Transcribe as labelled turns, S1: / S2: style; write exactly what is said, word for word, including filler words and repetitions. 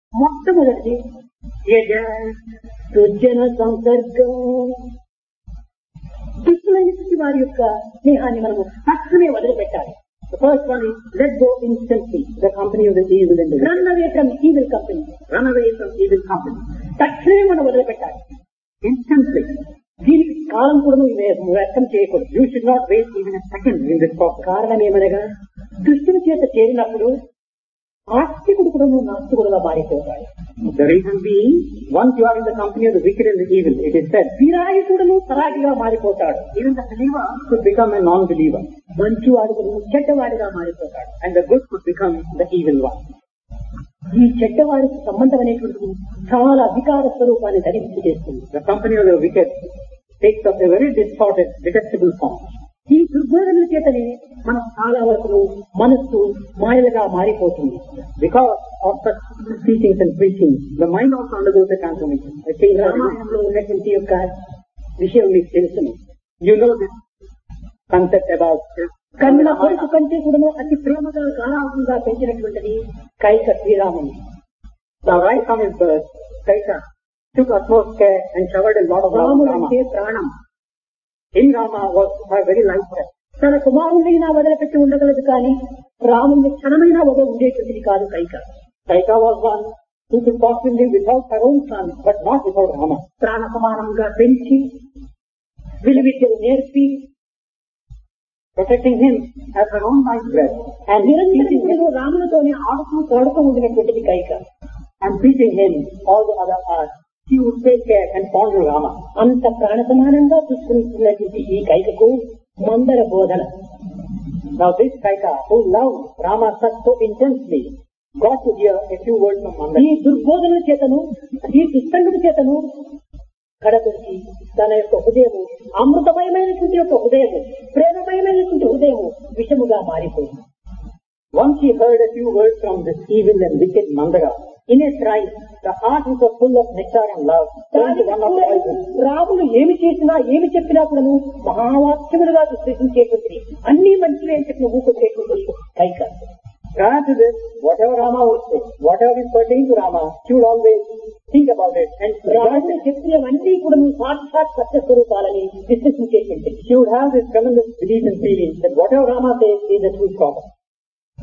S1: మొట్టమొదటిది యజ దుర్జన సంసర్గం. దుష్టులైనటువంటి వారి యొక్క స్నేహాన్ని మనము తక్షణమే వదిలిపెట్టాలి.
S2: The first one is let go instantly the company of the evil individual.
S1: Run away from evil company.
S2: Run away from evil company.
S1: తక్షణమే మనం వదిలిపెట్టాలి.
S2: Instantly.
S1: దీనికి కాలం కూడా వ్యర్థం చేయకూడదు.
S2: You should not waste even a second in this process.
S1: కారణం ఏమనగా దుష్టుల చేత చేరినప్పుడు ఆస్తికుడు కూడా నాస్తికుడుగా మారిపోతాడు.
S2: The reason being, once you are in the company of the wicked and the evil, it is said,
S1: విరాయకుడును సరాగిగా మారిపోతాడు.
S2: even the believer could become a non-believer.
S1: మంచివాడు కూడా చెడ్డవాడిగా మారిపోతాడు.
S2: And the good could become the evil one.
S1: ఈ చెడ్డవాడికి సంబంధం అనేటువంటిది చాలా వికార స్వరూపాన్ని ధరించి చేస్తుంది.
S2: The company of the wicked takes up a very distorted, detestable form.
S1: ఈ దుర్బోధనల చేతనే మనం చాలా వరకు మనస్సు మాయలుగా మారిపోతుంది.
S2: Because of such teachings and preaching, the mind also undergoes a transformation. A change of mind.
S1: రామాయణంలో ఉన్నటువంటి యొక్క విషయం మీకు తెలుసును.
S2: You know this concept about
S1: కన్న కొడుకు కంటే కూడా అతి ప్రేమగా గాఢంగా పెంచినటువంటిది కైక శ్రీరాముని.
S2: the right from his birth, Kaika took utmost care and showered a lot of love on
S1: రాముడు
S2: Rama.
S1: అంటే ప్రాణం.
S2: In Rama was her very life breath.
S1: తన కుమారుడైనా వదిలిపెట్టి ఉండగలదు కానీ రాముని క్షణమైనా వదిలి ఉండేటువంటిది కాదు Kaika.
S2: Kaika was one who could possibly live without her own son, but not without Rama.
S1: ప్రాణ సమానంగా పెంచి విలువిద్యలు నేర్పి
S2: Protecting him as her own life breath
S1: and నిరంతరం రామునితోనే ఆడుతూ పాడుతూ ఉండినటువంటిది Kaika.
S2: and teaching him all the other arts. She would take care and fondle Rama.
S1: అంత ప్రాణ సమానంగా చూసుకుంటున్నటువంటి ఈ కైకకు మందర బోధన.
S2: Now this Kaika, who loved Rama such so intensely, got to hear a few words from Mandara.
S1: ఈ దుర్బోధనల చేతను ఈ దుస్సంగతి చేతను కడపడికి తన యొక్క హృదయము అమృతమయమైనటువంటి యొక్క హృదయము ప్రేమమయమైనటువంటి హృదయము విషముగా మారిపోయింది.
S2: Once he heard a few words from this evil and wicked Mandara, in a trice, the heart which was full of nectar and love turned to one of poison.
S1: రాముడు ఏమి చేసినా ఏమి చెప్పినా కూడాను మహావాక్యములుగా విశ్లేషించేటువంటి అన్ని మంచివే అని చెప్పిన ఊకొచ్చేటువంటి Kaika.
S2: Prior to this, whatever Rama would say, whatever is pertaining to Rama, she would always think about it and
S1: రాముడు చెప్పినవన్నీ కూడా సాక్షాత్ సత్య స్వరూపాలని విశ్లేషించేటువంటి.
S2: she would have this tremendous belief and feeling that whatever Rama says is the true proper.